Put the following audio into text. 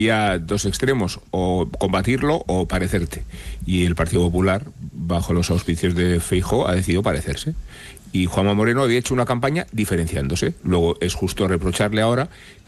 a dos extremos, o combatirlo o parecerte. Y el Partido Popular, bajo los auspicios de Feijóo, ha decidido parecerse. Y Juanma Moreno había hecho una campaña diferenciándose. Luego es justo reprocharle ahora